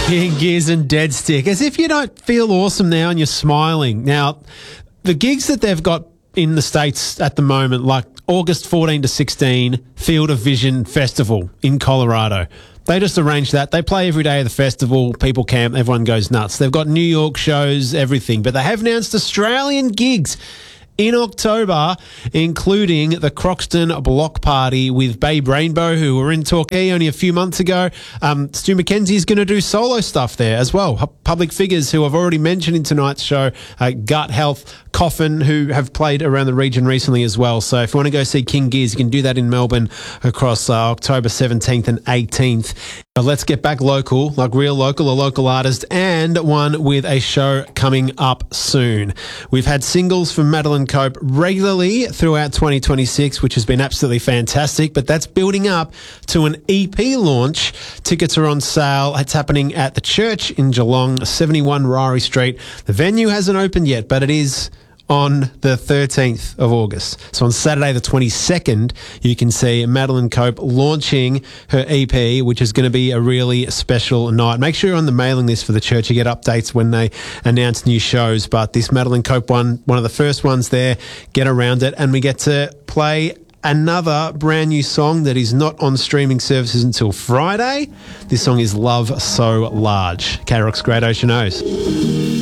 King Gears and Dead Stick. As if you don't feel awesome now and you're smiling. Now, the gigs that they've got in the States at the moment, like August 14 to 16, Field of Vision Festival in Colorado. They just arranged that. They play every day of the festival. People camp. Everyone goes nuts. They've got New York shows, everything. But they have announced Australian gigs in October, including the Croxton Block Party with Babe Rainbow, who were in Torquay only a few months ago. Stu McKenzie is going to do solo stuff there as well. Public figures who I've already mentioned in tonight's show, Gut Health, Coffin, who have played around the region recently as well. So if you want to go see King Gears, you can do that in Melbourne across October 17th and 18th. But let's get back local, like real local, a local artist, and one with a show coming up soon. We've had singles from Madeline Cope regularly throughout 2026, which has been absolutely fantastic, but that's building up to an EP launch. Tickets are on sale. It's happening at the Church in Geelong, 71 Ryrie Street. The venue hasn't opened yet, but it is on the 13th of August. So on Saturday the 22nd, you can see Madeline Cope launching her EP, which is going to be a really special night. Make sure you're on the mailing list for the Church. You get updates when they announce new shows. But this Madeline Cope one of the first ones there, get around it. And we get to play another brand new song that is not on streaming services until Friday. This song is Love So Large. K-Rock's Great Ocean O's.